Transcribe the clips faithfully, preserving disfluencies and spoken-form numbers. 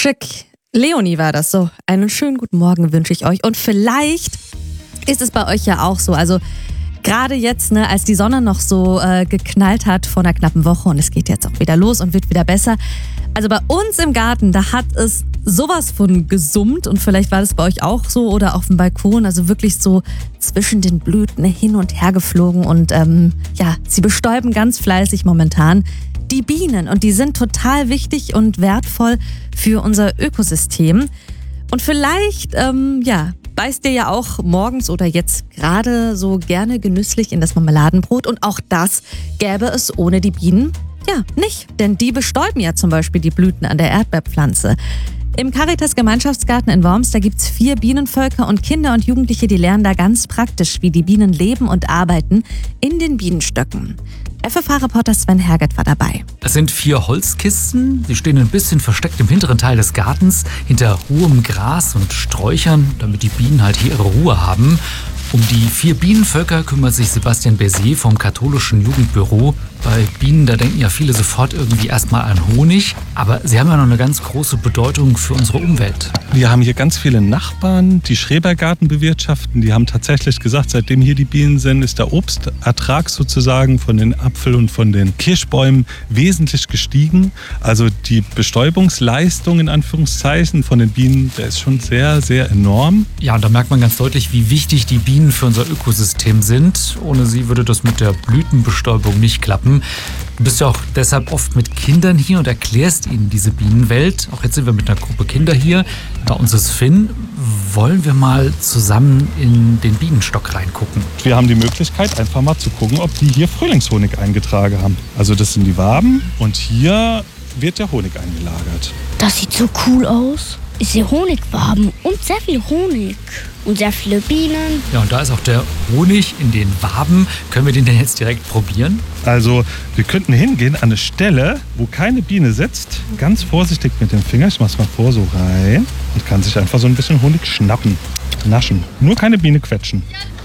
Schick. Leonie war das so. Einen schönen guten Morgen wünsche ich euch. Und vielleicht ist es bei euch ja auch so. Also gerade jetzt, ne, als die Sonne noch so äh, geknallt hat vor einer knappen Woche und es geht jetzt auch wieder los und wird wieder besser. Also bei uns im Garten, da hat es sowas von gesummt und vielleicht war das bei euch auch so oder auf dem Balkon, also wirklich so zwischen den Blüten hin und her geflogen und ähm, ja, sie bestäuben ganz fleißig momentan die Bienen und die sind total wichtig und wertvoll für unser Ökosystem. Und vielleicht, ähm, ja, beißt ihr ja auch morgens oder jetzt gerade so gerne genüsslich in das Marmeladenbrot und auch das gäbe es ohne die Bienen ja nicht, denn die bestäuben ja zum Beispiel die Blüten an der Erdbeerpflanze. Im Caritas Gemeinschaftsgarten in Worms, da gibt's vier Bienenvölker und Kinder und Jugendliche, die lernen da ganz praktisch, wie die Bienen leben und arbeiten in den Bienenstöcken. F F H-Reporter Sven Herget war dabei. Es sind vier Holzkisten. Sie stehen ein bisschen versteckt im hinteren Teil des Gartens, hinter hohem Gras und Sträuchern, damit die Bienen halt hier ihre Ruhe haben. Um die vier Bienenvölker kümmert sich Sebastian Berset vom katholischen Jugendbüro. Bei Bienen, da denken ja viele sofort irgendwie erstmal an Honig. Aber sie haben ja noch eine ganz große Bedeutung für unsere Umwelt. Wir haben hier ganz viele Nachbarn, die Schrebergarten bewirtschaften. Die haben tatsächlich gesagt, seitdem hier die Bienen sind, ist der Obstertrag sozusagen von den Apfel- und von den Kirschbäumen wesentlich gestiegen. Also die Bestäubungsleistung in Anführungszeichen von den Bienen, der ist schon sehr, sehr enorm. Ja, und da merkt man ganz deutlich, wie wichtig die Bienen für unser Ökosystem sind. Ohne sie würde das mit der Blütenbestäubung nicht klappen. Du bist ja auch deshalb oft mit Kindern hier und erklärst ihnen diese Bienenwelt. Auch jetzt sind wir mit einer Gruppe Kinder hier. Bei uns ist Finn. Wollen wir mal zusammen in den Bienenstock reingucken? Wir haben die Möglichkeit, einfach mal zu gucken, ob die hier Frühlingshonig eingetragen haben. Also das sind die Waben und hier wird der Honig eingelagert. Das sieht so cool aus. Ich sehe Honigwaben und sehr viel Honig und sehr viele Bienen. Ja, und da ist auch der Honig in den Waben. Können wir den denn jetzt direkt probieren? Also wir könnten hingehen an eine Stelle, wo keine Biene sitzt. Ganz vorsichtig mit dem Finger, ich mach's mal vor, so rein. Und kann sich einfach so ein bisschen Honig schnappen, naschen. Nur keine Biene quetschen.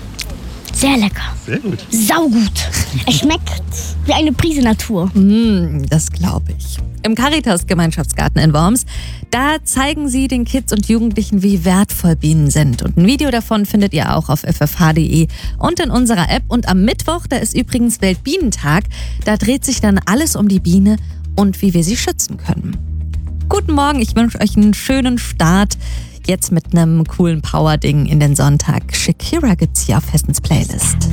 Sehr lecker. Sehr gut. Saugut. Es schmeckt wie eine Prise Natur. Mm, das glaube ich. Im Caritas Gemeinschaftsgarten in Worms, da zeigen sie den Kids und Jugendlichen, wie wertvoll Bienen sind. Und ein Video davon findet ihr auch auf f f h punkt d e und in unserer App. Und am Mittwoch, da ist übrigens Weltbienentag, da dreht sich dann alles um die Biene und wie wir sie schützen können. Guten Morgen, ich wünsche euch einen schönen Start. Jetzt mit einem coolen Power-Ding in den Sonntag. Shakira gibt's hier auf Hessens Playlist.